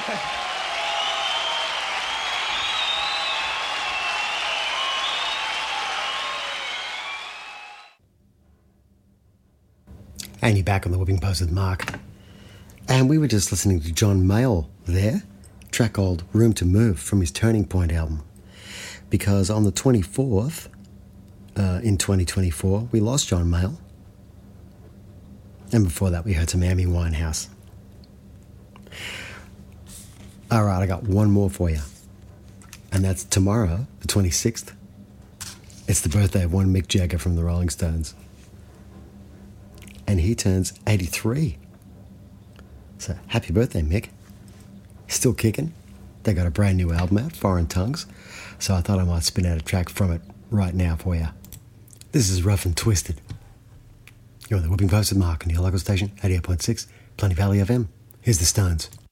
And you're back on the Whipping Post with Mark. And we were just listening to John Mayall there, track called Room to Move from his Turning Point album. Because on the 24th, in 2024, we lost John Mayall. And before that, we heard some Amy Winehouse. All right, I got one more for you. And that's tomorrow, the 26th. It's the birthday of one Mick Jagger from the Rolling Stones. And he turns 83. So happy birthday, Mick. Still kicking. They got a brand new album out, Foreign Tongues. So I thought I might spin out a track from it right now for you. This is Rough and Twisted. You're on the Whipping Post with Mark on your local station, 88.6, Plenty Valley FM. Here's the Stones.